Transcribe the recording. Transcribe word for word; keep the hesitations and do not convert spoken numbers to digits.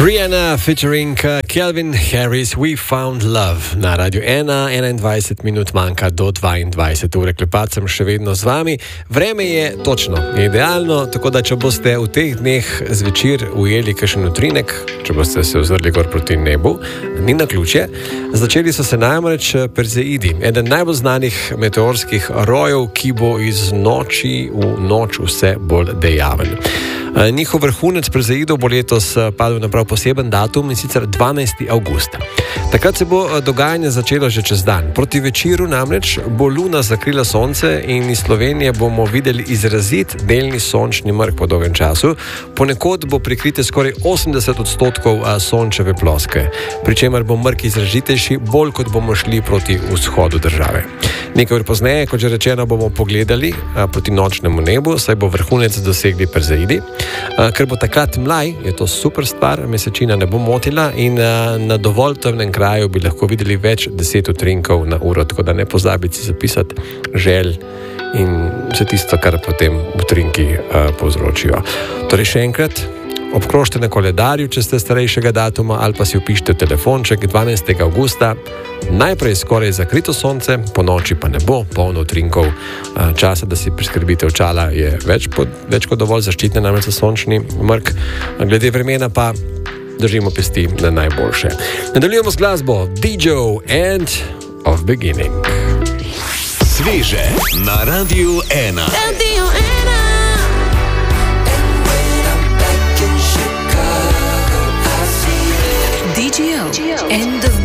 Rihanna featuring Calvin Harris, We Found Love na Radiu ena, enaindvajset minut manjka do dvaindvajset ure. Klepat sem še vedno z vami. Vreme je točno, je idealno, tako da če boste v teh dneh zvečer ujeli kakšen utrinek, če boste se ozrli gor proti nebu, ni naključje. Začeli so se namreč Perzeidi, eden najbolj znanih meteorskih rojev, ki bo iz noči v noč vse bolj dejaven. Njihov vrhunec Perzeidov bo letos padel na prav poseben datum, in sicer dvanajsti avgust. Takrat se bo dogajanje začelo že čez dan. Proti večeru namreč bo luna zakrila sonce in iz Slovenije bomo videli izrazit delni sončni mrk po dolgem času. Ponekod bo prikrite skoraj osemdeset odstotkov sončeve ploske, pri čemer bo mrk izrazitejši, bolj kot bomo šli proti vzhodu države. Nekaj ur pozneje, kot že rečeno, bomo pogledali a, proti nočnemu nebu, saj bo vrhunec dosegli Perzeidi. A, ker bo takrat mlaj, je to super stvar, mesečina ne bo motila in a, na dovolj temnem kraju bi lahko videli več deset utrinkov na uro, tako da ne pozabite si zapisati želj in vse tisto, kar potem utrinki a, povzročijo. Torej še enkrat, obkrožite na koledarju, če ste starejšega datuma, ali pa si vpišite telefonček dvanajstega avgusta. Najprej skoraj zakrito sonce, po noči pa ne bo polno utrinkov. Časa, da si priskrbite očala, je več, pod, več kot dovolj zaščitne, namreč za sončni mrk. Glede vremena pa držimo pesti na najboljše. Nadaljujemo z glasbo D J End of Beginning. Sveže na Radiu ena. Radio ena. D J O, End of